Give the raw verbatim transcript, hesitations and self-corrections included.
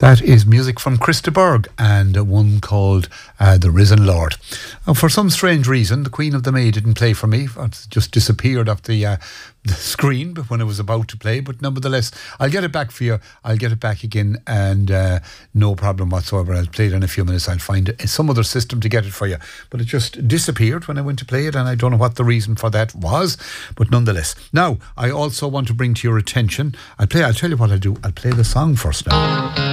That is music from Chris de Burgh and one called uh, The Risen Lord. Now, for some strange reason, the Queen of the May didn't play for me. It just disappeared off the, uh, the screen when I was about to play. But nevertheless, I'll get it back for you. I'll get it back again and uh, no problem whatsoever. I'll play it in a few minutes. I'll find some other system to get it for you. But it just disappeared when I went to play it, and I don't know what the reason for that was. But nonetheless. Now, I also want to bring to your attention, I'll play, I'll tell you what I'll do. I'll play the song first now.